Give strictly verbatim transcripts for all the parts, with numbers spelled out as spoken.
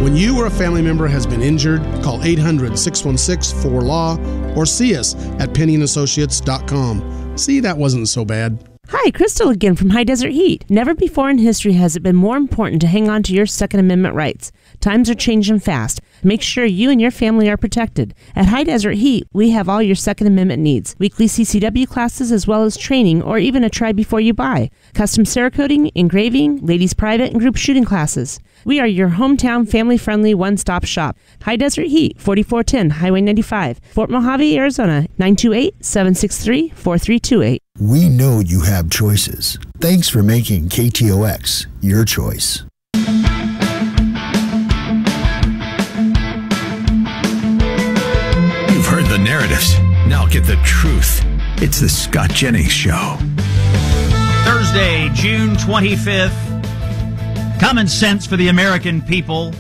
When you or a family member has been injured, call eight hundred, six one six, four L A W or see us at penny and associates dot com. See, that wasn't so bad. Hi, Crystal again from High Desert Heat. Never before in history has it been more important to hang on to your Second Amendment rights. Times are changing fast. Make sure you and your family are protected. At High Desert Heat, we have all your Second Amendment needs. Weekly C C W classes as well as training or even a try before you buy. Custom Cerakoting, engraving, ladies private and group shooting classes. We are your hometown family-friendly one-stop shop. High Desert Heat, forty-four ten Highway ninety-five, Fort Mojave, Arizona, nine two eight, seven six three, four three two eight. We know you have choices. Thanks for making K T O X your choice. You've heard the narratives. Now get the truth. It's the Scott Jennings Show. Thursday, June twenty-fifth. Common sense for the American people.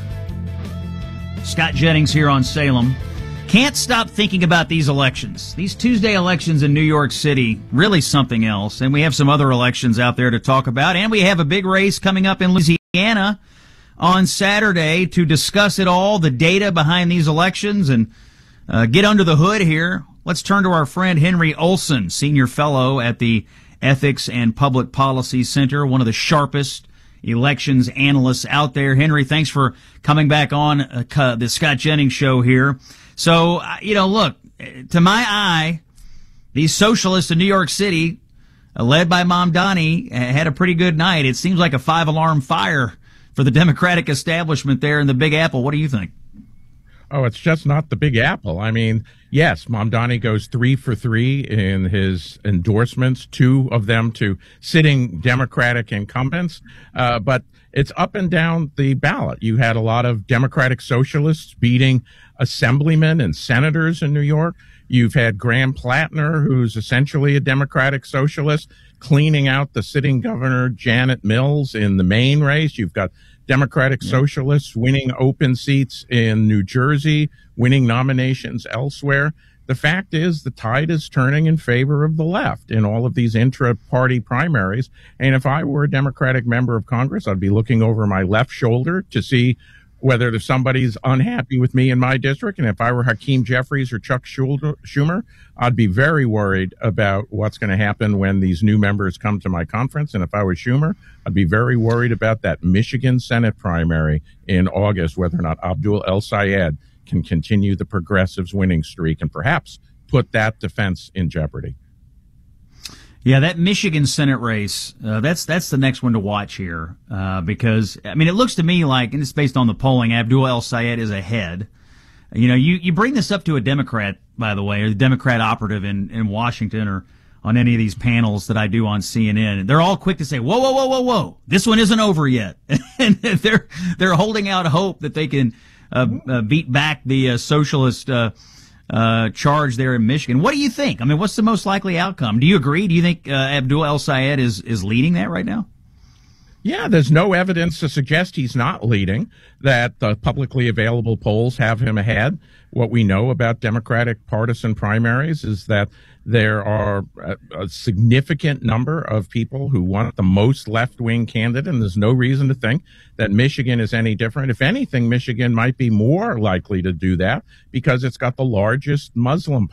Scott Jennings here on Salem. Can't stop thinking about these elections. These Tuesday elections in New York City, really something else. And we have some other elections out there to talk about. And we have a big race coming up in Louisiana on Saturday to discuss it all, the data behind these elections, and uh, get under the hood here. Let's turn to our friend Henry Olson, senior fellow at the Ethics and Public Policy Center, one of the sharpest elections analysts out there. Henry, thanks for coming back on uh, the Scott Jennings Show here. So, uh, you know, look, to my eye, these socialists in New York City, uh, led by Mamdani, had a pretty good night. It seems like a five-alarm fire for the Democratic establishment there in the Big Apple. What do you think? Oh, it's just not the Big Apple. I mean, yes, Mamdani goes three for three in his endorsements, two of them to sitting Democratic incumbents. Uh, but it's up and down the ballot. You had a lot of Democratic socialists beating assemblymen and senators in New York. You've had Graham Plattner, who's essentially a Democratic socialist, cleaning out the sitting governor, Janet Mills, in the Maine race. You've got Democratic yeah. socialists winning open seats in New Jersey, winning nominations elsewhere. The fact is the tide is turning in favor of the left in all of these intra-party primaries. And if I were a Democratic member of Congress, I'd be looking over my left shoulder to see whether there's somebody's unhappy with me in my district. And if I were Hakeem Jeffries or Chuck Schumer, I'd be very worried about what's going to happen when these new members come to my conference. And if I was Schumer, I'd be very worried about that Michigan Senate primary in August, whether or not Abdul El-Sayed can continue the progressives' winning streak and perhaps put that defense in jeopardy. Yeah, that Michigan Senate race, uh, that's that's the next one to watch here, uh, because, I mean, it looks to me like, and it's based on the polling, Abdul El-Sayed is ahead. You know, you, you bring this up to a Democrat, by the way, or the Democrat operative in, in Washington or on any of these panels that I do on C N N, they're all quick to say, whoa, whoa, whoa, whoa, whoa, this one isn't over yet. And they're, they're holding out hope that they can uh, uh, beat back the uh, socialist uh Uh, charge there in Michigan. What do you think? I mean, what's the most likely outcome? Do you agree? Do you think uh, Abdul El-Sayed is, is leading that right now? Yeah, there's no evidence to suggest he's not leading, that the publicly available polls have him ahead. What we know about Democratic partisan primaries is that there are a, a significant number of people who want the most left-wing candidate, and there's no reason to think that Michigan is any different. If anything, Michigan might be more likely to do that because it's got the largest Muslim